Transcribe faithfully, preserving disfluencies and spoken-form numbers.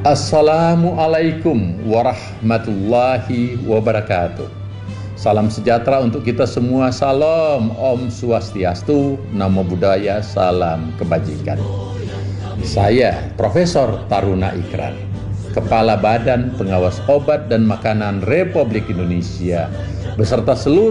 Assalamualaikum warahmatullahi wabarakatuh. Salam sejahtera untuk kita semua. Salam Om Swastiastu, Namo Buddhaya, salam kebajikan. Saya Profesor Taruna Ikrar, Kepala Badan Pengawas Obat dan Makanan Republik Indonesia, beserta seluruh